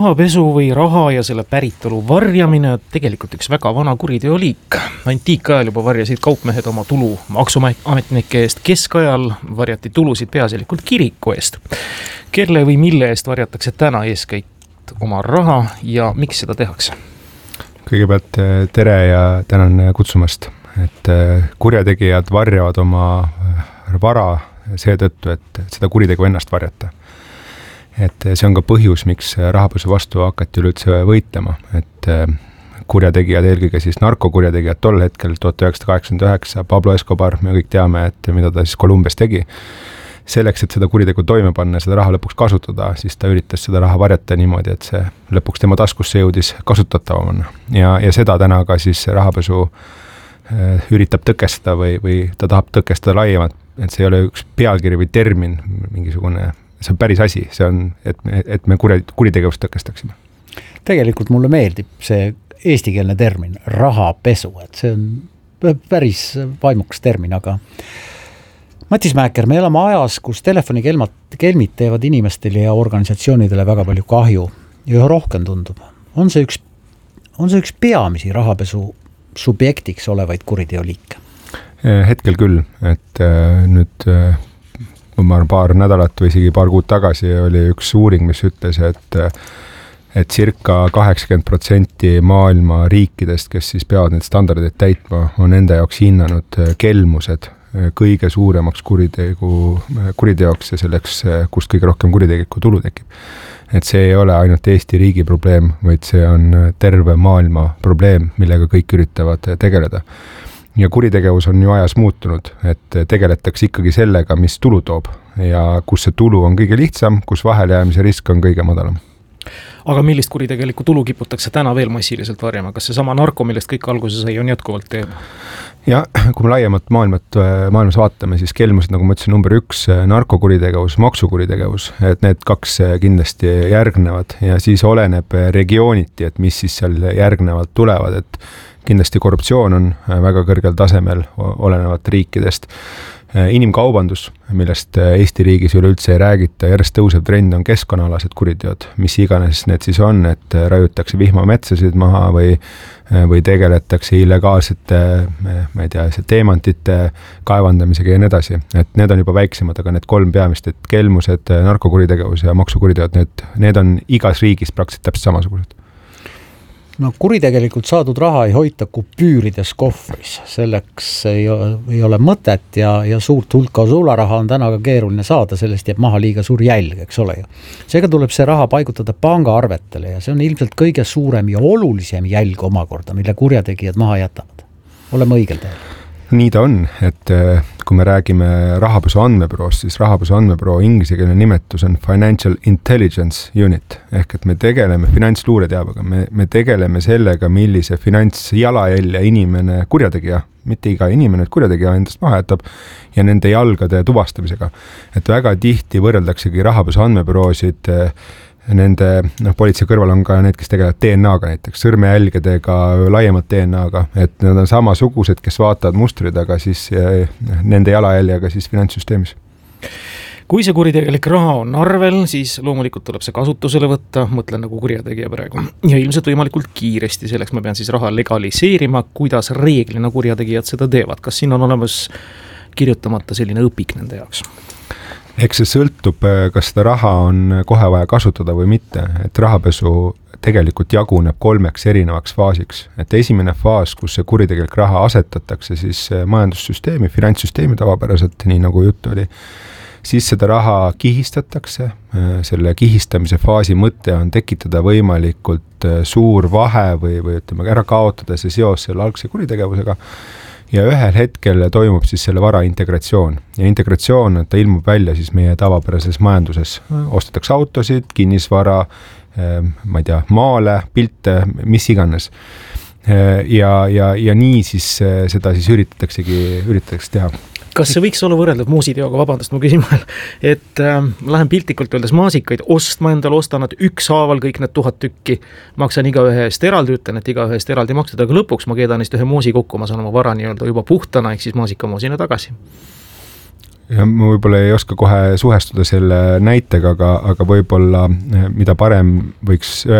Rahapesu või raha ja selle päritolu varjamine tegelikult üks väga vana kuriteoliik. Antiikajal juba varjasid kaupmehed oma tulu maksuametnike eest, keskajal varjati tulusid peaasjalikult kiriku eest. Kelle või mille eest varjatakse täna eeskätt oma raha ja miks seda tehakse? Kõigepealt tere ja tänan kutsumast, et kurjategijad varjavad oma vara seetõttu, et seda kuritegu ennast varjata. Et see on ka põhjus, miks rahapesu vastu hakati üldse võitlema, et kurjategijad, eelkõige siis narkokurjategijad tol hetkel 1989, Pablo Escobar, me kõik teame, et mida ta siis Kolumbias tegi. Selleks, et seda kuritegu toime panna, seda raha lõpuks kasutada, siis ta üritas seda raha varjata niimoodi, et see lõpuks tema taskusse jõudis kasutatavamana. Ja seda täna ka siis rahapesu üritab tõkestada või ta tahab tõkestada laiemalt, et see ei ole üks pealkiri või termin, mingisugune. See on päris asi, see on, et me kuritegevust tõkestaksime. Tegelikult mulle meeldib see eestikeelne termin, rahapesu, et see on päris vaimukas termin, aga Matis Mäeker, me elame ajas, kus telefonikelmid teevad inimestele ja organisatsioonidele väga palju kahju ja üha rohkem tundub. On see üks peamisi rahapesu subjektiks olevaid kuriteoliike? Hetkel küll, et nüüd ma arvan, paar nädalat või isegi paar kuud tagasi oli üks uuring, mis ütles, et circa 80% maailma riikidest, kes siis peavad need standardid täitma, on enda jaoks hinnanud kelmused kõige suuremaks kuriteoks ja selleks, kust kõige rohkem kuritegeliku tulu tekib. Et see ei ole ainult Eesti riigi probleem, vaid see on terve maailma probleem, millega kõik üritavad tegeleda. Ja kuritegevus on ju ajas muutunud, et tegeletakse ikkagi sellega, mis tulu toob ja kus see tulu on kõige lihtsam, kus vahelejäämise risk on kõige madalam. Aga millist kuritegelikku tulu kiputakse täna veel massiliselt varjama? Kas see sama narko, millest kõik alguse sai, on jätkuvalt teema? Ja kui me laiemalt maailmas vaatame, siis kelmused, nagu ma ütlesin, number 1, narkokuritegevus, maksukuritegevus, et need kaks kindlasti järgnevad ja siis oleneb regiooniti, et mis siis seal järgnevalt tulevad, et kindlasti korruptsioon on väga kõrgel tasemel olenevat riikidest. Inimkaubandus, millest Eesti riigis üleüldse ei räägita, järjest tõusev trend on keskkonnaalased kuriteod, mis iganes need siis on, et rajutakse vihmametsasid maha või tegeletakse illegaalsete, ma ei tea, teemantite kaevandamisega ja nii edasi. Et need on juba väiksemad, aga need 3 peamist, et kelmused, narkokuritegevus ja maksukuriteod, need on igas riigis praktiliselt täpselt samasugused. No kuritegelikult saadud raha ei hoita kupüürides kohvris, selleks ei ole mõtet ja suurt hulka sularaha on täna ka keeruline saada, sellest jääb maha liiga suur jälg, eks ole ju. Seega tuleb see raha paigutada pangaarvetele ja see on ilmselt kõige suurem ja olulisem jälg omakorda, mille kurjategijad maha jätavad. Oleme õigel teel. Nii ta on, et kui me räägime rahapesu andmebüroost, siis rahapesu andmebüroo ingliskeelne nimetus on Financial Intelligence Unit, ehk et me tegeleme finantsluureteabega, me tegeleme sellega, millise finantsjalajälje inimene kurjategija, mitte iga inimene, et kurjategija endast maha jätab ja nende jalgade tuvastamisega. Et väga tihti võrreldaksegi rahapesu andmebüroosid nende politsei kõrval on ka need, kes tegelevad DNA-ga näiteks, sõrmejälgedega, laiemalt DNA-ga, et nad on samasugused, kes vaatavad mustrid, aga siis nende jalajäljega siis finantssüsteemis. Kui see kuritegelik raha on arvel, siis loomulikult tuleb see kasutusele võtta, mõtlen nagu kurjategija praegu. Ja ilmselt võimalikult kiiresti, selleks ma pean siis raha legaliseerima, kuidas reeglina kurjategijad seda teevad. Kas siin on olemas kirjutamata selline õpik nende jaoks? Eks see sõltub, kas seda raha on kohe vaja kasutada või mitte, et rahapesu tegelikult jaguneb 3 erinevaks faasiks. Et esimene faas, kus see kuritegelik raha asetatakse siis majandussüsteemi, finantssüsteemi tavapäraselt, nii nagu jutt oli, siis seda raha kihistatakse. Selle kihistamise faasi mõte on tekitada võimalikult suur vahe või ütleme, ära kaotada see seos selle algse kuritegevusega. Ja ühel hetkel toimub siis selle vara integratsioon. Ja integratsioon, ta ilmub välja siis meie tavapärases majanduses. Ostetakse autosid, kinnisvara, ma ei tea, maale, pilte, mis iganes. Ja nii siis seda siis üritatakse teha. Kas see võiks olla võrreldav muusiteoga, vabandust, ma küsin vahel, et lähen piltlikult öeldes maasikaid ostma endale, ostan nad ükshaaval kõik need 1000 tükki, maksan iga ühe eest eraldi, ütlen, et iga ühe eest eraldi makstud, aga lõpuks ma keedan neist ühe moosi kokku, ma saan oma vara nii-öelda juba puhtana, ehk siis maasikamoosina tagasi. ja ma võib-olla ei oska kohe suhestuda selle näitega, aga võib-olla mida parem võiks